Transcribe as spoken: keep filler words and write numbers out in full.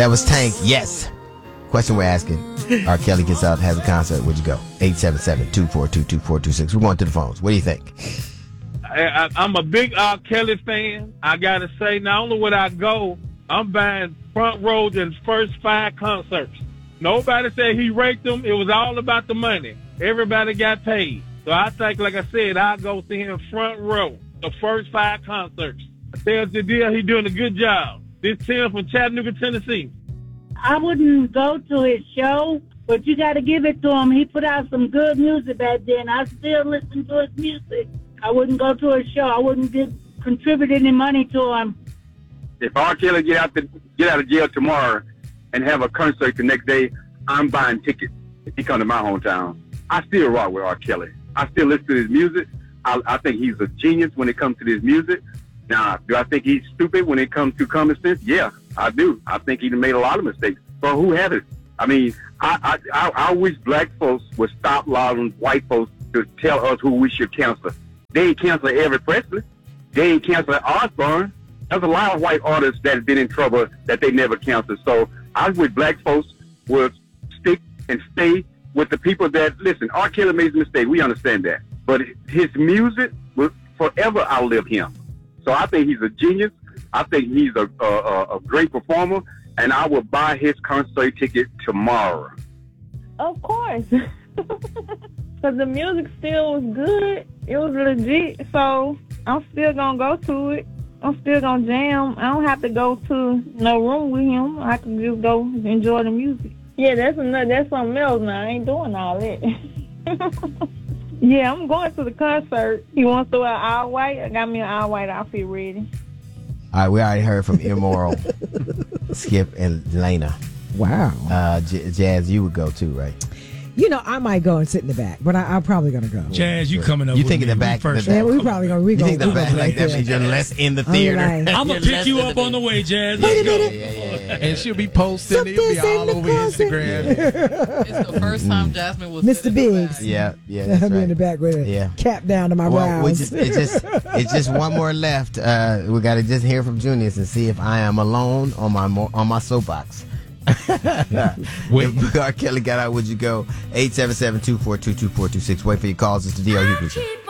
That was Tank. Yes. Question we're asking. R. Kelly gets out, has a concert. Would you go? eight seven seven, two four two, two four two six. We're going to the phones. What do you think? I, I, I'm a big R. Kelly fan. I got to say, not only would I go, I'm buying front row in his first five concerts. Nobody said he raked them. It was all about the money. Everybody got paid. So I think, like I said, I'll go see him front row, the first five concerts. I tell you, deal, he's doing a good job. This Tim from Chattanooga, Tennessee. I wouldn't go to his show, but you got to give it to him. He put out some good music back then. I still listen to his music. I wouldn't go to his show. I wouldn't give, contribute any money to him. If R. Kelly get out the, get out of jail tomorrow and have a concert the next day, I'm buying tickets if he come to my hometown. I still rock with R. Kelly. I still listen to his music. I, I think he's a genius when it comes to his music. Now, do I think he's stupid when it comes to common sense? Yeah, I do. I think he made a lot of mistakes. But who hasn't? I mean, I, I, I, I wish black folks would stop allowing white folks to tell us who we should cancel. They ain't cancel Elvis Presley. They ain't cancel Osbourne. There's a lot of white artists that have been in trouble that they never canceled. So I wish black folks would stick and stay with the people that, listen, R. Kelly made a mistake. We understand that. But his music will forever outlive him. So I think he's a genius. I think he's a, a, a great performer. And I will buy his concert ticket tomorrow. Of course. Because the music still was good. It was legit. So I'm still going to go to it. I'm still going to jam. I don't have to go to no room with him. I can just go enjoy the music. Yeah, that's another, that's something else now. I ain't doing all that. Yeah, I'm going to the concert. He wants to wear all white. I got me an all white outfit ready. All right, we already heard from Immoral, Skip, and Lena. Wow. Uh, J- Jazz, you would go too, right? You know, I might go and sit in the back, but I, I'm probably going to go. Jazz, you coming up You with think in the me. back? First. The back. Yeah, we probably going to we You gonna, think the we back gonna like right that means you're less in the Oh, theater? right. I'm going to pick you up on the way, Jazz. Let's go. Yeah, yeah, yeah, yeah. And she'll be posting. It'll be Something's all in the over closet. Instagram. It's the first time Jasmine was Mister sitting in the Biggs. back. Yeah, yeah, that's I'm right. in the back with a Yeah. cap down to my Well, we brows. just, it's just it's just one more left. Uh, we got to just hear from Junius and see if I am alone on my mo- on my soapbox. If R. Kelly got out, would you go? eight seven seven, two four two, two four two six. Wait for your calls. It's the D L Hughley Show.